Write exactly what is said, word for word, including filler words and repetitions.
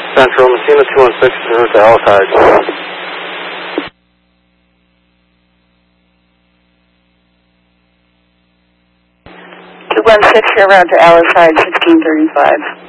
Central, Messina two one six, en route to Ellis Heights. two one six, you're route to Ellis Heights, sixteen thirty-five.